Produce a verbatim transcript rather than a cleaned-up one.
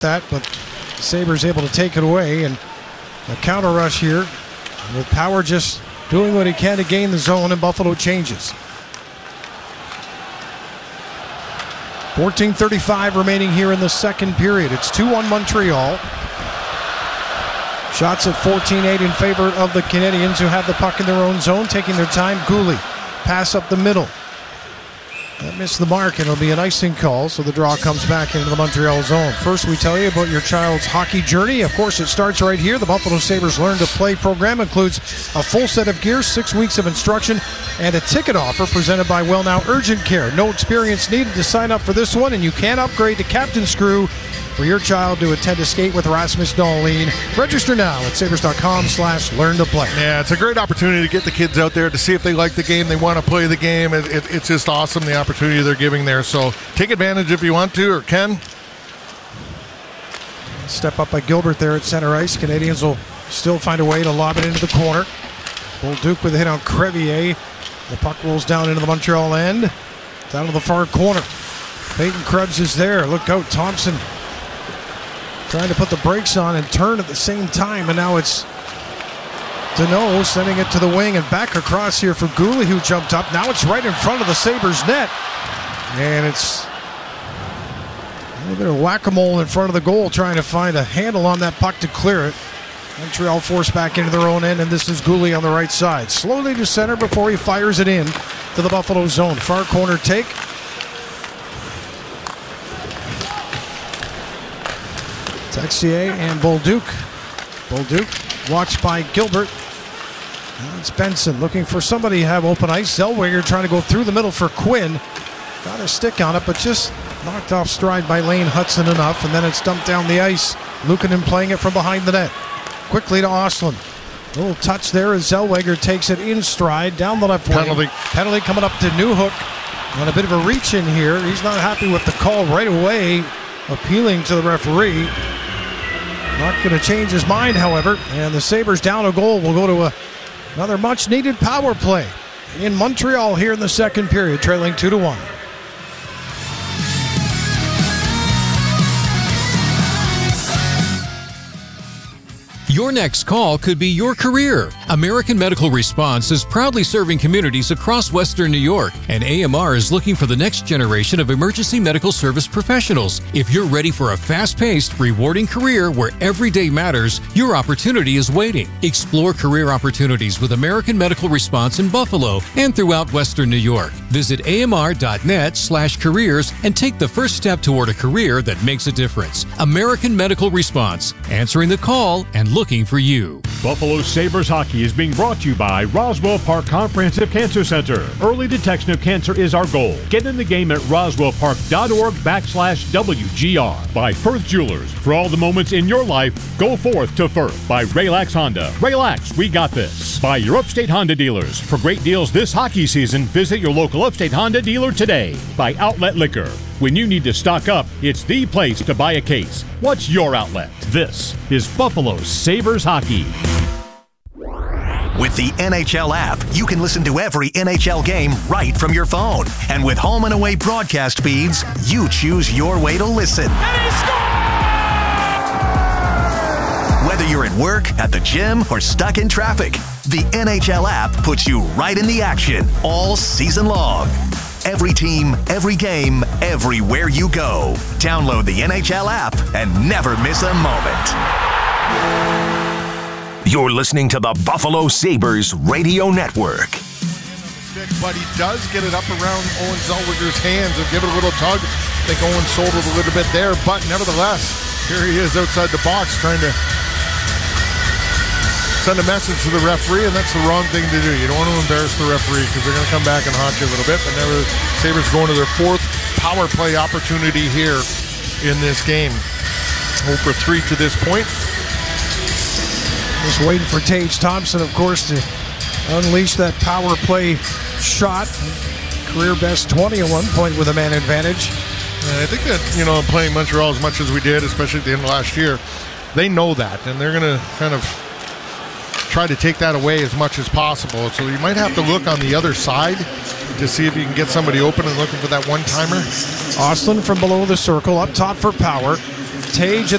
that, but Sabres able to take it away, and a counter rush here with Power just doing what he can to gain the zone, and Buffalo changes. fourteen thirty-five remaining here in the second period. It's two one Montreal. Shots at fourteen eight in favor of the Canadiens, who have the puck in their own zone, taking their time. Goulet, pass up the middle. That missed the mark, and it'll be an icing call, so the draw comes back into the Montreal zone. First, we tell you about your child's hockey journey. Of course, it starts right here. The Buffalo Sabres Learn to Play program includes a full set of gear, six weeks of instruction, and a ticket offer presented by Well Now Urgent Care. No experience needed to sign up for this one, and you can upgrade to Captain's Crew for your child to attend a skate with Rasmus Dahlin. Register now at sabres.com slash learn to play. Yeah, it's a great opportunity to get the kids out there to see if they like the game, they want to play the game. It, it, it's just awesome, the opportunity they're giving there. So take advantage if you want to, or can. Step up by Gilbert there at center ice. Canadians will still find a way to lob it into the corner. Bolduc with a hit on Crevier. The puck rolls down into the Montreal end. Down to the far corner. Peyton Krebs is there. Look out, Thompson trying to put the brakes on and turn at the same time, and now it's Deneau sending it to the wing and back across here for Goulet, who jumped up. Now it's right in front of the Sabres net, and it's a little bit of whack-a-mole in front of the goal, trying to find a handle on that puck to clear it. Montreal forced back into their own end, and this is Goulet on the right side. Slowly to center before he fires it in to the Buffalo zone. Far corner take. Texier and Bolduc. Bolduc watched by Gilbert. Now it's Benson looking for somebody to have open ice. Zellweger trying to go through the middle for Quinn. Got a stick on it, but just knocked off stride by Lane Hudson enough, and then it's dumped down the ice. Luukkonen playing it from behind the net. Quickly to Ostlund. A little touch there as Zellweger takes it in stride down the left wing. Penalty. Penalty coming up to Newhook. On a bit of a reach in here. He's not happy with the call right away, appealing to the referee. Not going to change his mind, however, and the Sabres down a goal. Will go to a, another much-needed power play in Montreal here in the second period, trailing two to one. Your next call could be your career. American Medical Response is proudly serving communities across Western New York, and A M R is looking for the next generation of emergency medical service professionals. If you're ready for a fast-paced, rewarding career where every day matters, your opportunity is waiting. Explore career opportunities with American Medical Response in Buffalo and throughout Western New York. Visit amr.net slash careers and take the first step toward a career that makes a difference. American Medical Response, answering the call and looking for you. Buffalo Sabres hockey is being brought to you by Roswell Park Comprehensive Cancer Center. Early detection of cancer is our goal. Get in the game at roswellpark.org backslash WGR. By Firth Jewelers. For all the moments in your life, go forth to Firth. By Relax Honda. Relax, we got this. By your Upstate Honda dealers. For great deals this hockey season, visit your local Upstate Honda dealer today. By Outlet Liquor. When you need to stock up, it's the place to buy a case. What's your outlet? This is Buffalo Sabres hockey. With the N H L app, you can listen to every N H L game right from your phone. And with home and away broadcast feeds, you choose your way to listen. And he scores! Whether you're at work, at the gym, or stuck in traffic, the N H L app puts you right in the action all season long. Every team, every game, everywhere you go. Download the N H L app and never miss a moment. You're listening to the Buffalo Sabres Radio Network. But he does get it up around Owen Zellweger's hands and give it a little tug. I think Owen sold it a little bit there, but nevertheless, here he is outside the box trying to send a message to the referee, and that's the wrong thing to do. You don't want to embarrass the referee because they're going to come back and haunt you a little bit. But never, Sabres going to their fourth power play opportunity here in this game. oh for three to this point. Just waiting for Tage Thompson, of course, to unleash that power play shot. Career best twenty at one point with a man advantage. And I think that, you know, playing Montreal as much as we did, especially at the end of last year, they know that, and they're going to kind of try to take that away as much as possible. So you might have to look on the other side to see if you can get somebody open and looking for that one-timer. Ostlund from below the circle, up top for Power. Tage